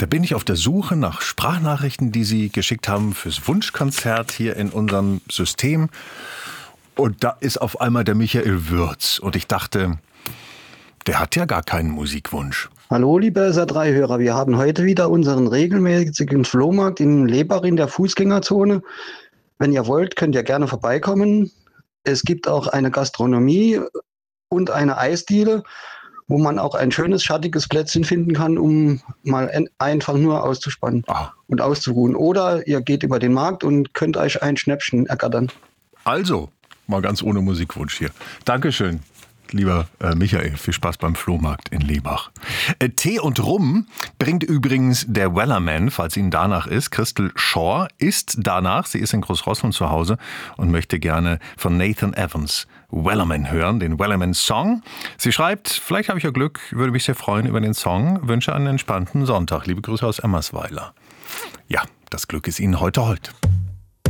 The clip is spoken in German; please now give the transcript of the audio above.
Da bin ich auf der Suche nach Sprachnachrichten, die Sie geschickt haben fürs Wunschkonzert hier in unserem System. Und da ist auf einmal der Michael Würz. Und ich dachte, der hat ja gar keinen Musikwunsch. Hallo, liebe SR3-Hörer. Wir haben heute wieder unseren regelmäßigen Flohmarkt in Lebach in der Fußgängerzone. Wenn ihr wollt, könnt ihr gerne vorbeikommen. Es gibt auch eine Gastronomie und eine Eisdiele, wo man auch ein schönes, schattiges Plätzchen finden kann, um mal einfach nur auszuspannen und auszuruhen. Oder ihr geht über den Markt und könnt euch ein Schnäppchen ergattern. Also, mal ganz ohne Musikwunsch hier. Dankeschön, lieber Michael. Viel Spaß beim Flohmarkt in Lebach. Tee und Rum bringt übrigens der Wellerman, falls Ihnen danach ist. Crystal Shaw ist danach. Sie ist in Großrossum zu Hause und möchte gerne von Nathan Evans Wellerman hören, den Wellerman Song. Sie schreibt, vielleicht habe ich ja Glück, würde mich sehr freuen über den Song. Wünsche einen entspannten Sonntag. Liebe Grüße aus Emmersweiler. Ja, das Glück ist Ihnen heute hold.